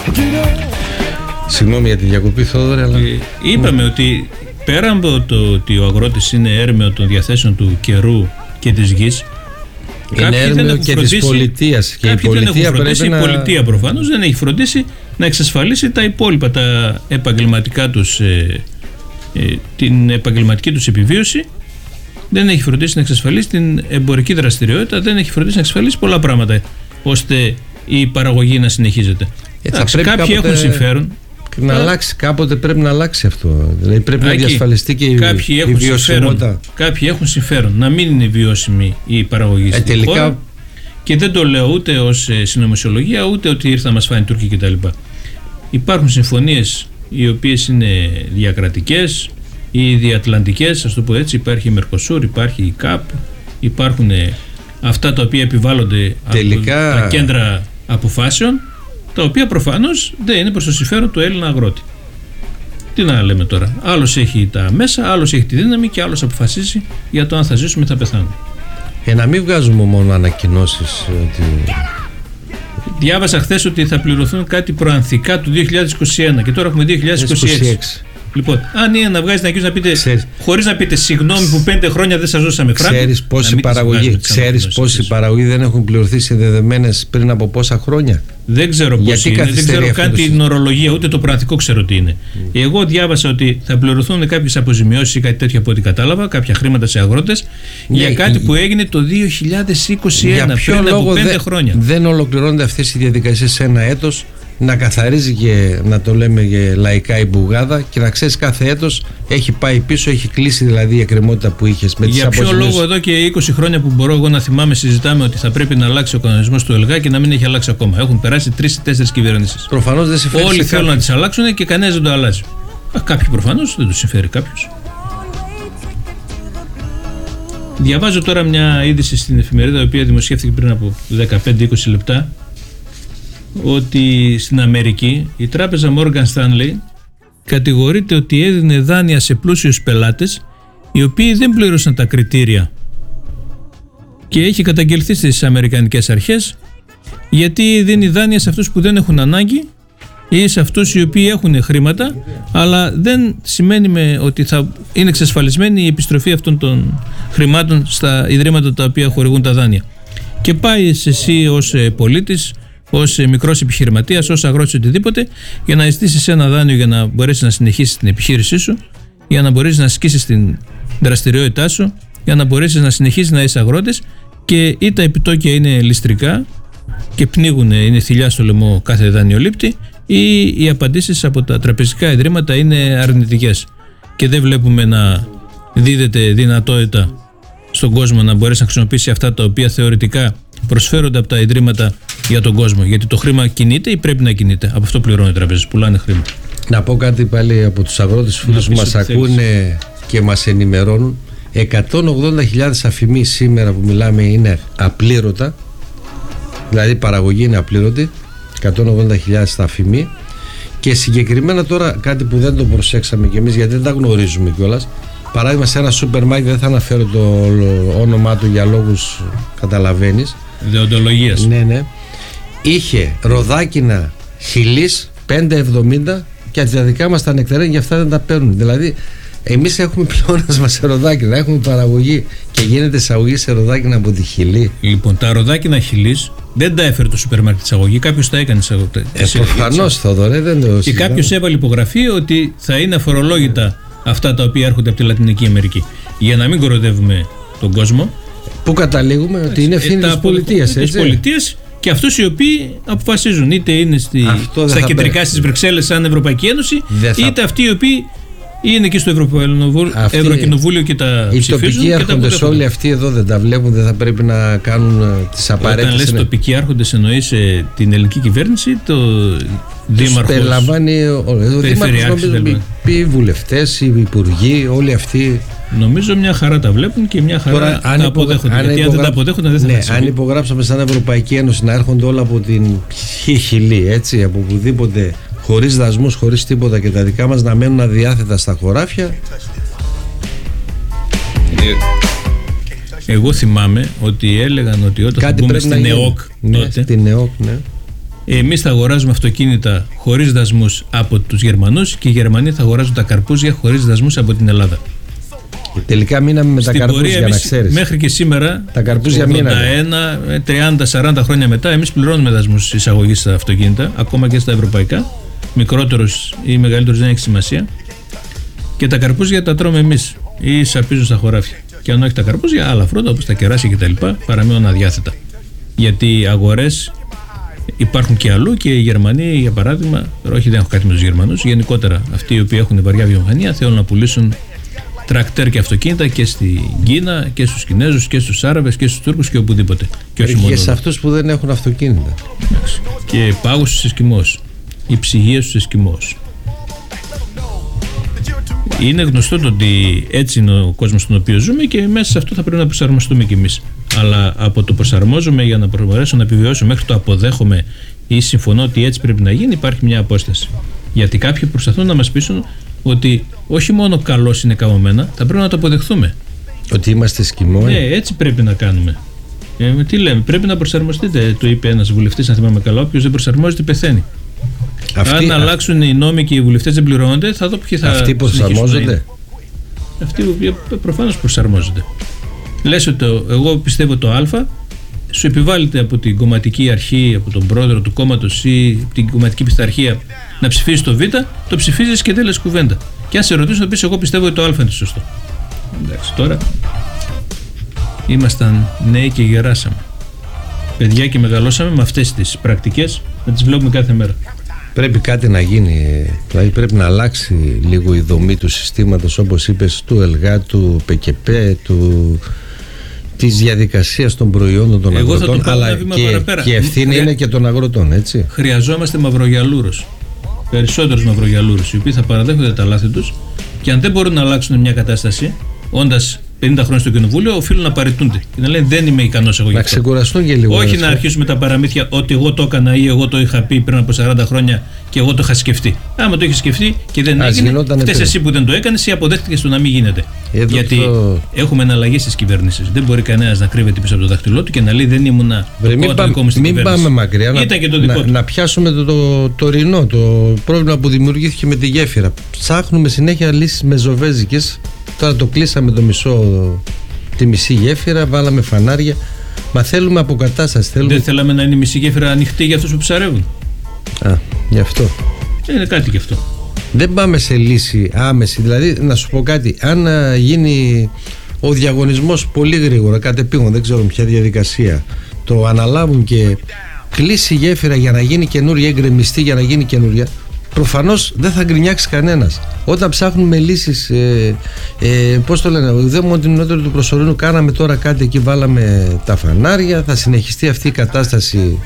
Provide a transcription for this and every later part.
Συγγνώμη για τη διακοπή, Θόδωρε, αλλά... Είπαμε ότι πέρα από το ότι ο αγρότης είναι έρμεο των διαθέσεων του καιρού και της γης, είναι έρμεο και της πολιτείας. Και η πολιτεία η πολιτεία προφανώς δεν έχει φροντίσει να εξασφαλίσει τα υπόλοιπα, τα επαγγελματικά τους, την επαγγελματική τους επιβίωση. Δεν έχει φροντίσει να εξασφαλίσει την εμπορική δραστηριότητα, δεν έχει φροντίσει να εξασφαλίσει πολλά πράγματα ώστε η παραγωγή να συνεχίζεται. Κάποιοι έχουν συμφέρον. Να αλλάξει, κάποτε πρέπει να αλλάξει αυτό. Δηλαδή πρέπει να διασφαλιστεί και η βιωσιμότητα. Κάποιοι έχουν συμφέρον να μην είναι βιώσιμη η παραγωγή στην χώρα. Και δεν το λέω ούτε ως συνωμοσιολογία, ούτε ότι ήρθα να μας φάνε οι Τούρκοι κτλ. Υπάρχουν συμφωνίες οι οποίες είναι διακρατικές ή διατλαντικές, ας το πω έτσι. Υπάρχει η Μερκοσούρ, υπάρχει η ΚΑΠ, υπάρχουν αυτά τα οποία επιβάλλονται από τα κέντρα αποφάσεων, τα οποία προφανώς δεν είναι προς το συμφέρον του Έλληνα αγρότη. Τι να λέμε τώρα. Άλλος έχει τα μέσα, άλλος έχει τη δύναμη και άλλος αποφασίζει για το αν θα ζήσουμε ή θα πεθάνουμε. Να μην βγάζουμε μόνο ανακοινώσεις ότι... Διάβασα χθες ότι θα πληρωθούν κάτι προανθικά του 2021 και τώρα έχουμε 2026. Λοιπόν, αν είναι να βγάζει να πείτε, χωρίς να πείτε συγγνώμη που 5 χρόνια δεν σας δώσαμε φράγκο. Ξέρεις πόσοι παραγωγοί δεν έχουν πληρωθεί συνδεδεμένες πριν από πόσα χρόνια. Δεν ξέρω πώς είναι. Δεν ξέρω καν την ορολογία, ούτε το προανθικό ξέρω τι είναι. Εγώ διάβασα ότι θα πληρωθούν κάποιες αποζημιώσεις ή κάτι τέτοιο από ό,τι κατάλαβα, κάποια χρήματα σε αγρότες για κάτι που έγινε το 2021, πριν από 5 χρόνια. Δεν ολοκληρώνονται αυτές οι διαδικασίες σε ένα έτος. Να καθαρίζει και να το λέμε και λαϊκά η μπουγάδα και να ξέρεις κάθε έτος έχει πάει πίσω, έχει κλείσει δηλαδή η εκκρεμότητα που είχες με τις αποζημιώσεις. Για ποιο λόγο εδώ και 20 χρόνια που μπορώ εγώ να θυμάμαι συζητάμε ότι θα πρέπει να αλλάξει ο κανονισμός του ΕΛΓΑ και να μην έχει αλλάξει ακόμα. Έχουν περάσει 3-4 κυβερνήσεις. Προφανώς δεν συμφέρει. Όλοι θέλουν να τις αλλάξουν και κανένας δεν το αλλάζει. Κάποιοι προφανώς δεν τους συμφέρει κάποιος. Διαβάζω τώρα μια είδηση στην εφημερίδα η οποία δημοσιεύτηκε πριν από 15-20 λεπτά. Ότι στην Αμερική η τράπεζα Morgan Stanley κατηγορείται ότι έδινε δάνεια σε πλούσιους πελάτες οι οποίοι δεν πλήρωσαν τα κριτήρια και έχει καταγγελθεί στις αμερικανικές αρχές γιατί δίνει δάνεια σε αυτούς που δεν έχουν ανάγκη ή σε αυτούς οι οποίοι έχουν χρήματα, αλλά δεν σημαίνει ότι θα είναι εξασφαλισμένη η επιστροφή αυτών των χρημάτων στα ιδρύματα τα οποία χορηγούν τα δάνεια. Και πάει εσύ ως πολίτης, ως μικρός επιχειρηματίας, ως αγρότης, οτιδήποτε, για να ζητήσεις ένα δάνειο για να μπορέσεις να συνεχίσεις την επιχείρησή σου, για να μπορέσεις να ασκήσεις την δραστηριότητά σου, για να μπορέσεις να συνεχίσεις να είσαι αγρότης, και ή τα επιτόκια είναι ληστρικά και πνίγουν, είναι θηλιά στο λαιμό κάθε δανειολήπτη, ή οι απαντήσεις από τα τραπεζικά ιδρύματα είναι αρνητικές και δεν βλέπουμε να δίδεται δυνατότητα στον κόσμο να μπορέσει να χρησιμοποιήσει αυτά τα οποία θεωρητικά προσφέρονται από τα ιδρύματα για τον κόσμο. Γιατί το χρήμα κινείται ή πρέπει να κινείται. Από αυτό πληρώνουν οι τραπεζές, πουλάνε χρήμα. Να πω κάτι πάλι από τους αγρότες φίλους που μας ακούνε και μας ενημερώνουν. 180.000 αφημί σήμερα που μιλάμε είναι απλήρωτα. Δηλαδή η παραγωγή είναι απλήρωτη. 180.000 στα αφημί. Και συγκεκριμένα τώρα κάτι που δεν το προσέξαμε κι εμείς, γιατί δεν τα γνωρίζουμε κιόλας. Παράδειγμα, σε ένα σούπερ μάρκετ, δεν θα αναφέρω το όνομά του για λόγους, καταλαβαίνεις, δεοντολογίας. Ναι. Είχε ροδάκινα χιλής 5,70 και τα δικά μας τα νεκταρίνια για αυτά δεν τα παίρνουν. Δηλαδή, εμείς έχουμε πλεόνασμα σε ροδάκινα, έχουμε παραγωγή και γίνεται εισαγωγή σε ροδάκινα από τη Χιλή. Λοιπόν, τα ροδάκινα χιλής δεν τα έφερε το σούπερ μάρκετ εισαγωγή, κάποιος τα έκανε εισαγωγή. Προφανώς, Θοδωρέ, δεν το και κάποιος έβαλε υπογραφή ότι θα είναι αφορολόγητα αυτά τα οποία έρχονται από τη Λατινική Αμερική. Για να μην κοροϊδεύουμε τον κόσμο. Πού καταλήγουμε, ότι είναι ευθύνη της πολιτείας. Της πολιτείας και αυτούς οι οποίοι αποφασίζουν, είτε είναι στα κεντρικά στις Βρυξέλλες σαν Ευρωπαϊκή Ένωση, είτε αυτοί οι οποίοι είναι εκεί στο Ευρωκοινοβούλιο και τα ψηφίζουν. Οι τοπικοί άρχοντες όλοι αυτοί εδώ δεν τα βλέπουν, δεν θα πρέπει να κάνουν τις απαραίτητες. Όταν λες τοπικοί άρχοντες, εννοείς την ελληνική κυβέρνηση, το δήμαρχος. Περιλαμβάνει ο δήμαρχος, οι βουλευτές, οι υπουργοί, όλοι αυτοί. Νομίζω μια χαρά τα βλέπουν και μια χαρά τώρα, τα αποδέχονται. Γιατί αν δεν τα αποδέχονται δεν θα είναι. Αν υπογράψαμε σαν Ευρωπαϊκή Ένωση να έρχονται όλα από την Χιλή, έτσι, από οπουδήποτε, χωρίς δασμούς, χωρίς τίποτα, και τα δικά μας να μένουν αδιάθετα στα χωράφια. Εγώ θυμάμαι ότι έλεγαν ότι όταν θα μπούμε στην ΕΟΚ, τότε, στην ΕΟΚ, Εμείς θα αγοράζουμε αυτοκίνητα χωρίς δασμούς από τους Γερμανούς και οι Γερμανοί θα αγοράζουν τα καρπούζια χωρίς δασμούς από την Ελλάδα. Τελικά μείναμε με τα καρπούζια, να ξέρεις. Μέχρι και σήμερα, τα καρπούζια 31, 30-40 χρόνια μετά, εμείς πληρώνουμε δασμούς εισαγωγής στα αυτοκίνητα, ακόμα και στα ευρωπαϊκά. Μικρότερος ή μεγαλύτερος δεν έχει σημασία. Και τα καρπούζια τα τρώμε εμείς ή σαπίζουν στα χωράφια. Και αν όχι τα καρπούζια, άλλα φρούτα όπως τα κεράσια κτλ. Παραμένουν αδιάθετα. Γιατί οι αγορές υπάρχουν και αλλού και οι Γερμανοί, για παράδειγμα, όχι δεν έχω κάτι με τους Γερμανούς, γενικότερα αυτοί οι οποίοι έχουν βαριά βιομηχανία θέλουν να πουλήσουν τρακτέρ και αυτοκίνητα και στην Κίνα και στους Κινέζους και στους Άραβες και στους Τούρκους και οπουδήποτε. Και σε αυτούς που δεν έχουν αυτοκίνητα. Και πάγους στους Εσκιμώους. Οι ψυγείες στους Εσκιμώους. Είναι γνωστό το ότι έτσι είναι ο κόσμος στον οποίο ζούμε και μέσα σε αυτό θα πρέπει να προσαρμοστούμε κι εμείς. Αλλά από το προσαρμόζομαι για να μπορέσω να επιβιώσω μέχρι το αποδέχομαι ή συμφωνώ ότι έτσι πρέπει να γίνει, υπάρχει μια απόσταση. Γιατί κάποιοι προσπαθούν να μας πείσουν ότι όχι μόνο καλώς είναι καμωμένα, θα πρέπει να το αποδεχθούμε. Ότι είμαστε Εσκιμώοι. Ναι, έτσι πρέπει να κάνουμε. Τι λέμε, πρέπει να προσαρμοστείτε, το είπε ένας βουλευτής, αν θυμάμαι καλά. Όποιος δεν προσαρμόζεται πεθαίνει. Αν αλλάξουν οι νόμοι και οι βουλευτές δεν πληρώνονται, θα δω ποιοι θα. Αυτοί προσαρμόζονται. Αυτοί που προφανώς προσαρμόζονται. Λες ότι εγώ πιστεύω το Α, σου επιβάλλεται από την κομματική αρχή, από τον πρόεδρο του κόμματος ή την κομματική πειθαρχία να ψηφίσεις το Β, το ψηφίζεις και δεν λες κουβέντα. Και αν σε ρωτήσω, θα πεις: εγώ πιστεύω ότι το Α είναι σωστό. Εντάξει, τώρα ήμασταν νέοι και γεράσαμε. Παιδιά και μεγαλώσαμε με αυτές τις πρακτικές, να τις βλέπουμε κάθε μέρα. Πρέπει κάτι να γίνει, δηλαδή πρέπει να αλλάξει λίγο η δομή του συστήματος, όπως είπες, του ΕΛΓΑ, του ΠΚΠ, της διαδικασίας των προϊόντων των αγροτών, αλλά και ευθύνη είναι και των αγροτών, έτσι. Χρειαζόμαστε μαυρογιαλούρους, περισσότερους μαυρογιαλούρους, οι οποίοι θα παραδέχονται τα λάθη τους και αν δεν μπορούν να αλλάξουν μια κατάσταση, όντας 50 χρόνια στο κοινοβούλιο, οφείλουν να παραιτούνται και να λένε: δεν είμαι ικανός εγώ γι' αυτό. Να ξεκουραστούν και λίγο. Όχι να αρχίσουμε τα παραμύθια ότι εγώ το έκανα ή εγώ το είχα πει πριν από 40 χρόνια και εγώ το είχα σκεφτεί. Άμα το έχει σκεφτεί και δεν έγινε, φταίς εσύ που δεν το έκανες ή αποδέχτηκες το να μην γίνεται. Γιατί έχουμε εναλλαγές στις κυβερνήσεις. Δεν μπορεί κανένας να κρύβεται πίσω από το δάχτυλό του και να λέει: δεν ήμουνα το δικό μου στην κυβέρνηση. Μην πάμε μακριά. Ήταν και το δικό του. Να πιάσουμε το τωρινό, το πρόβλημα που δημιουργήθηκε με τη γέφυρα. Ψάχνουμε συνέχεια λύσεις μεζοβέζικες. Τώρα το κλείσαμε τη μισή γέφυρα, βάλαμε φανάρια. Μα θέλουμε αποκατάσταση. Δεν θέλαμε να είναι η μισή γέφυρα ανοιχτή για αυτούς που ψαρεύουν. Γι' αυτό. Είναι κάτι και αυτό. Δεν πάμε σε λύση άμεση. Δηλαδή, να σου πω κάτι. Αν γίνει ο διαγωνισμός πολύ γρήγορα, κατεπήγον, δεν ξέρω ποια διαδικασία, το αναλάβουν και κλείσει η γέφυρα για να γίνει καινούρια, εγκρεμιστεί για να γίνει καινούρια, προφανώς δεν θα γκρινιάξει κανένας. Όταν ψάχνουμε λύσεις, πώς το λένε, δεν μόνο την νεότερη του προσωρινού, κάναμε τώρα κάτι εκεί, βάλαμε τα φανάρια, θα συνεχιστεί αυτή η κατάσταση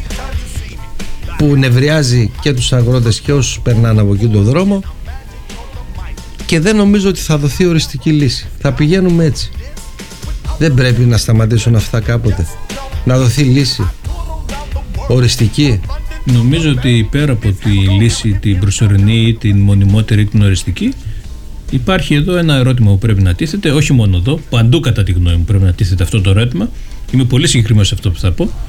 που νευριάζει και τους αγρότες και όσους περνάνε από εκεί τον δρόμο και δεν νομίζω ότι θα δοθεί οριστική λύση. Θα πηγαίνουμε έτσι. Δεν πρέπει να σταματήσουν αυτά κάποτε. Να δοθεί λύση οριστική. Νομίζω ότι πέρα από τη λύση την προσωρινή ή την μονιμότερη ή την οριστική, υπάρχει εδώ ένα ερώτημα που πρέπει να τίθεται, όχι μόνο εδώ, παντού κατά τη γνώμη μου πρέπει να τίθεται αυτό το ερώτημα. Είμαι πολύ συγκεκριμένος σε αυτό που θα πω.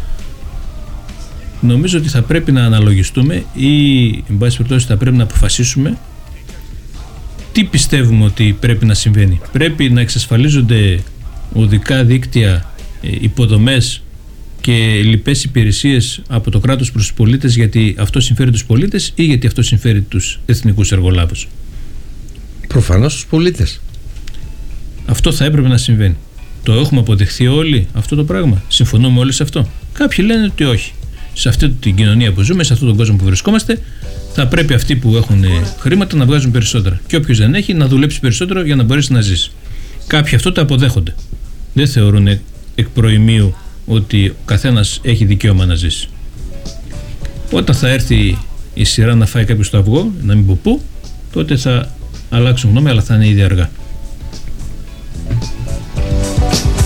Νομίζω ότι θα πρέπει να αναλογιστούμε ή, εν πάση περιπτώσει, θα πρέπει να αποφασίσουμε τι πιστεύουμε ότι πρέπει να συμβαίνει. Πρέπει να εξασφαλίζονται οδικά δίκτυα, υποδομές και λοιπές υπηρεσίες από το κράτος προς τους πολίτες γιατί αυτό συμφέρει τους πολίτες ή γιατί αυτό συμφέρει τους εθνικούς εργολάβους? Προφανώς τους πολίτες. Αυτό θα έπρεπε να συμβαίνει. Το έχουμε αποδεχθεί όλοι αυτό το πράγμα? Συμφωνούμε όλοι σε αυτό? Κάποιοι λένε ότι όχι. Σε αυτή την κοινωνία που ζούμε, σε αυτόν τον κόσμο που βρισκόμαστε, θα πρέπει αυτοί που έχουν χρήματα να βγάζουν περισσότερα. Και όποιος δεν έχει να δουλέψει περισσότερο για να μπορέσει να ζήσει. Κάποιοι αυτό το αποδέχονται. Δεν θεωρούν εκ προημίου ότι ο καθένας έχει δικαίωμα να ζήσει. Όταν θα έρθει η σειρά να φάει κάποιος το αυγό, να μην πω πού, τότε θα αλλάξουν γνώμη, αλλά θα είναι ήδη αργά.